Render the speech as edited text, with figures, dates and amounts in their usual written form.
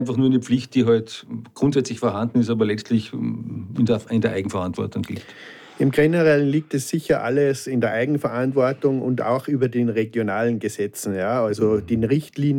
einfach nur eine Pflicht, die halt grundsätzlich vorhanden ist, aber letztlich in der Eigenverantwortung liegt? Im Generellen liegt es sicher alles in der Eigenverantwortung und auch über den regionalen Gesetzen. Ja? Also die Richtlinien